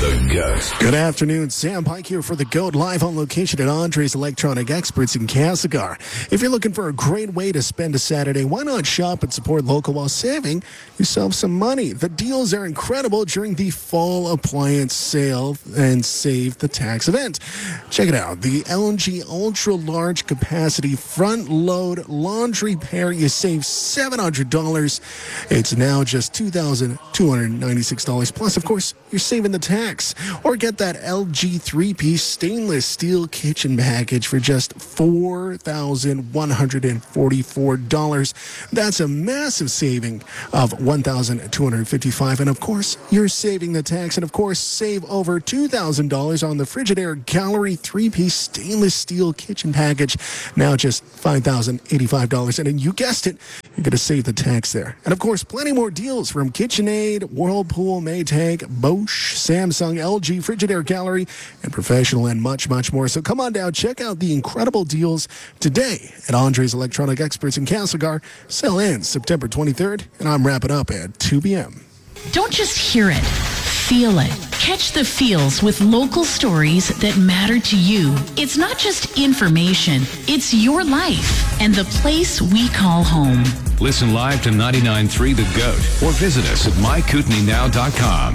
The GOAT. Good afternoon. Sam Pike here for The GOAT, live on location at Andre's Electronic Experts in Castlegar. If you're looking for a great way to spend a Saturday, why not shop and support local while saving yourself some money? The deals are incredible during the fall appliance sale and save the tax event. Check it out. The LG Ultra Large Capacity Front Load Laundry Pair, you save $700. It's now just $2,296. Plus, of course, you're saving the tax. Or get that LG 3-piece stainless steel kitchen package for just $4,144. That's a massive saving of $1,255. And of course, you're saving the tax. And of course, save over $2,000 on the Frigidaire Gallery 3-piece stainless steel kitchen package. Now just $5,085. And then you guessed it, you're going to save the tax there. And of course, plenty more deals from KitchenAid, Whirlpool, Maytag, Bosch, Samsung, LG, Frigidaire Gallery, and Professional, and much, much more. So come on down, check out the incredible deals today at Andre's Electronic Experts in Castlegar. Sale ends September 23rd, and I'm wrapping up at 2 p.m. Don't just hear it. Feel it. Catch the feels with local stories that matter to you. It's not just information. It's your life and the place we call home. Listen live to 99.3 The GOAT or visit us at mykootenaynow.com.